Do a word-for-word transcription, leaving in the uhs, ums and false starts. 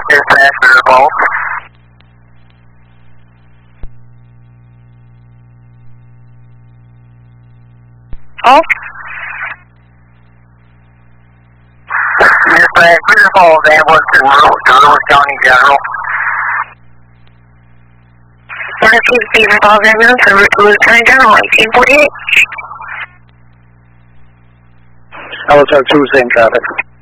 dispatch for the vault. Oh? Dispatch, Cedar Falls ambulance en route to Lewis County General. one oh two Cedar Falls ambulance en route to Lewis County General, eighteen forty-eight. L S R two, same traffic.